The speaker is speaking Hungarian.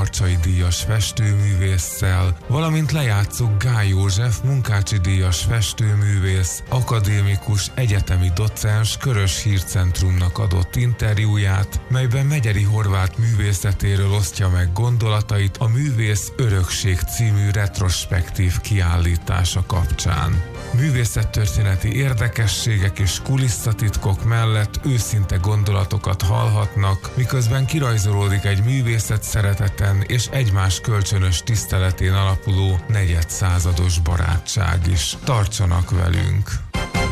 Barcsay díjas festőművésszel, valamint lejátszuk Gály József Munkácsi díjas festőművész, akadémikus, egyetemi docens Körös Hírcentrumnak adott interjúját, melyben Megyeri Horváth művészetéről osztja meg gondolatait a Művész Örökség című retrospektív kiállítása kapcsán. Művészettörténeti érdekességek és kulisszatitkok mellett őszinte gondolatokat hallhatnak, miközben kirajzolódik egy művészet szereteten és egymás kölcsönös tiszteletén alapuló negyedszázados barátság is. Tartsanak velünk!